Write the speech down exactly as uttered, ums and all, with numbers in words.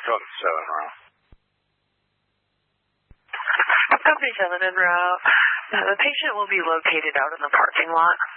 Go to seven row. Company seven en route. Uh, the patient will be located out in the parking lot.